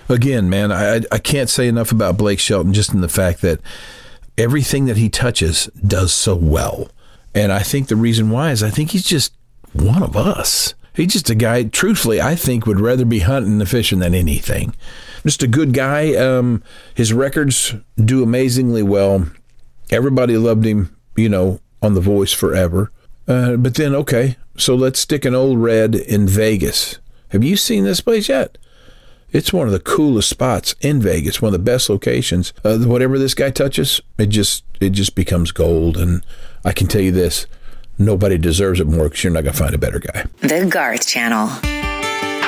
again, man, I can't say enough about Blake Shelton, just in the fact that everything that he touches does so well. And I think the reason why is I think he's just one of us. He's just a guy, truthfully, I think would rather be hunting and fishing than anything. Just a good guy. His records do amazingly well. Everybody loved him, on The Voice forever. But then, okay, so let's stick an old red in Vegas. Have you seen this place yet? It's one of the coolest spots in Vegas, one of the best locations. Whatever this guy touches, it just becomes gold. And I can tell you this, nobody deserves it more because you're not going to find a better guy. The Garth Channel.